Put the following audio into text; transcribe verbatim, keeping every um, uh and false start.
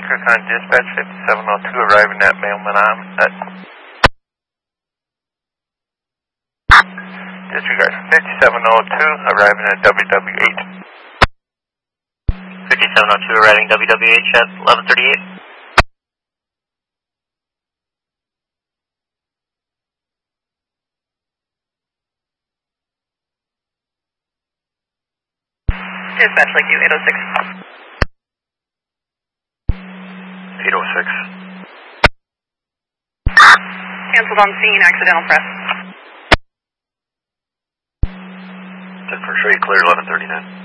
Recon Dispatch fifty-seven oh two arriving at Mailman at disregard fifty-seven oh two arriving at W W eight. fifty-seven oh two arriving W W H at eleven thirty-eight. Dispatch Lakeview eight oh six. eight oh six. Canceled on scene, accidental press. ten for sure, you clear eleven thirty-nine.